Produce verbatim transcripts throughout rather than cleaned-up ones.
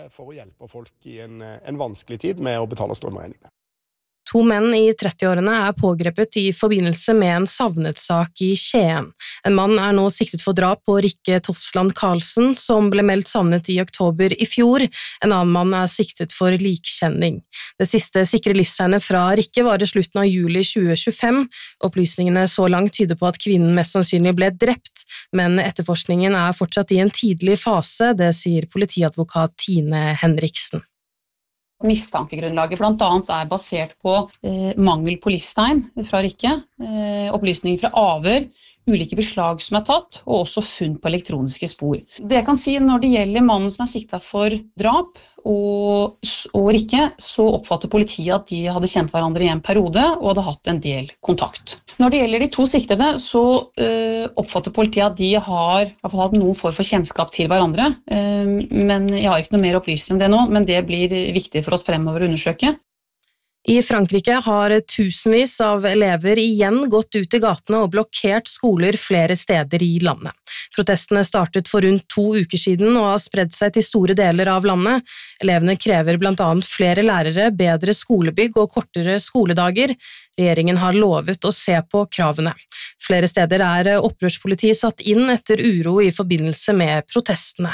for å hjelpe folk i en, en vanskelig tid med å betale strømregningene. To menn i trettiårene er pågrepet i forbindelse med en savnet-sak i Skien. En mann er nå siktet for drap på Rikke Tofsland Karlsen, som ble meldt savnet i oktober i fjor. En annen mann er siktet for likkjenning. Det siste sikre livstegnet fra Rikke var i slutten av juli tjue tjuefem. Opplysningene så langt tyder på at kvinnen mest sannsynlig ble drept, men etterforskningen er fortsatt i en tidlig fase, det sier politiadvokat Tine Henriksen. Mistankegrunnlaget blant annet er basert på eh, mangel på livstegn fra Rikke, eh, opplysninger fra avhør, ulike beslag som er tatt, og også funn på elektroniske spor. Det jeg kan si når det gjelder mannen som er siktet for drap og, og Rikke, så oppfatter politiet at de hadde kjent hverandre i en periode og hadde hatt en del kontakt. Når det gjelder de to siktede, så eh, oppfatter politiet at de har, i hvert fall hatt noen form for kjennskap til hverandre, eh, men jeg har ikke noe mer opplysning om det nå, men det blir viktig for oss fremover å undersøke. I Frankrike har tusenvis av elever igjen gått ut i gatene og blokkert skoler flere steder i landet. Protestene startet for rundt to uker siden og har spredd seg til store deler av landet. Elevene krever blant annet flere lærere, bedre skolebygg og kortere skoledager. Regjeringen har lovet å se på kravene. Flere steder er opprørspoliti satt inn etter uro i forbindelse med protestene.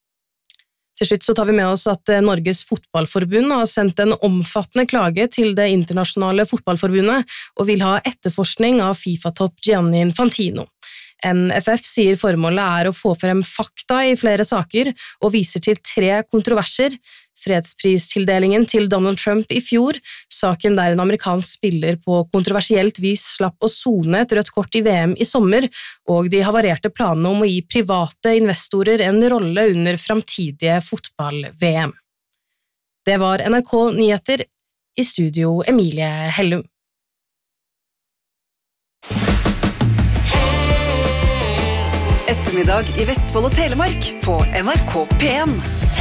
Til slutt så tar vi med oss at Norges Fotballforbund har sendt en omfattende klage til det internasjonale fotballforbundet og vil ha etterforskning av FIFA-topp Gianni Infantino. N F F sier formålet er å få frem fakta i flere saker og viser til tre kontroverser: fredspristildelingen til Donald Trump i fjor, saken der en amerikansk spiller på kontroversielt vis slapp å sone et rødt kort i V M i sommer, og de havarerte planene om å gi private investorer en rolle under framtidige fotball-V M. Det var N R K Nyheter, i studio Emilie Hellum. Ettermiddag i Vestfold og Telemark på N R K P en.